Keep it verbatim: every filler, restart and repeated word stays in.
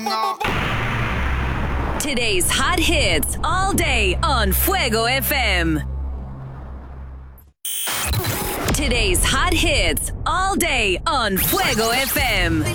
Today's hot hits all day on Fuego F M. Today's hot hits all day on Fuego F M.